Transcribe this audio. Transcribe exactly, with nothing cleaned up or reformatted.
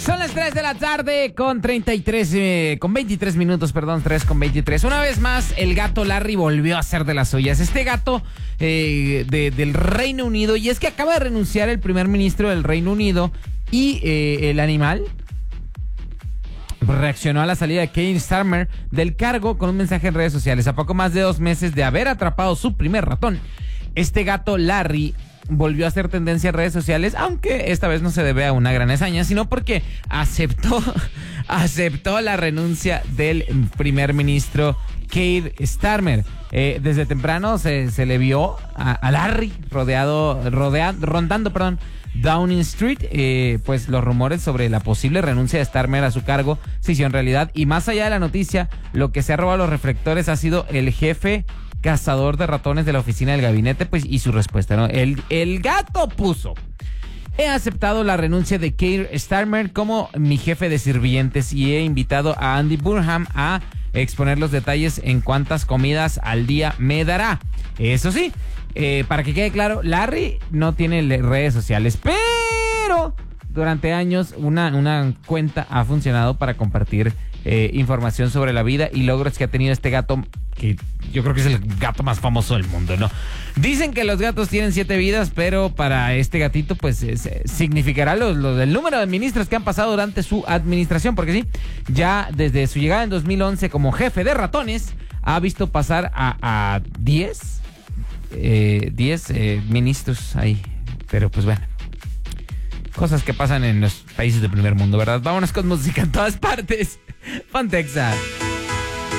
Son las tres de la tarde con treinta y tres, eh, con veintitrés minutos, perdón, tres con veintitrés. Una vez más, el gato Larry volvió a hacer de las suyas. Este gato eh, de, del Reino Unido, y es que acaba de renunciar el primer ministro del Reino Unido y eh, el animal reaccionó a la salida de Keir Starmer del cargo con un mensaje en redes sociales. A poco más de dos meses de haber atrapado su primer ratón, este gato Larry volvió a hacer tendencia en redes sociales, aunque esta vez no se debe a una gran hazaña, sino porque aceptó, aceptó la renuncia del primer ministro Keir Starmer. Eh, desde temprano se, se le vio a, a Larry rodeado, rodea, rondando, perdón, Downing Street. Eh, pues los rumores sobre la posible renuncia de Starmer a su cargo se hicieron realidad, y más allá de la noticia, lo que se ha robado los reflectores ha sido el jefe cazador de ratones de la oficina del gabinete, pues, y su respuesta, ¿no? El, el gato puso: he aceptado la renuncia de Keir Starmer como mi jefe de sirvientes y he invitado a Andy Burnham a exponer los detalles en cuántas comidas al día me dará. Eso sí, eh, para que quede claro, Larry no tiene redes sociales, pero durante años una, una cuenta ha funcionado para compartir eh, información sobre la vida y logros que ha tenido este gato, que yo creo que es el gato más famoso del mundo, ¿no? Dicen que los gatos tienen siete vidas, pero para este gatito, pues, es, significará lo, lo del número de ministros que han pasado durante su administración, porque sí, ya desde su llegada en dos mil once como jefe de ratones, ha visto pasar a diez eh, eh, ministros ahí, pero pues bueno, cosas que pasan en los países del primer mundo, ¿verdad? Vámonos con música en todas partes. Pontexa.